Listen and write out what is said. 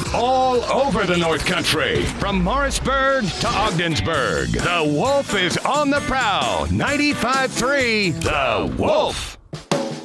all over the North Country. From Morrisburg to Ogdensburg, the Wolf is on the prowl. 95.3 The Wolf.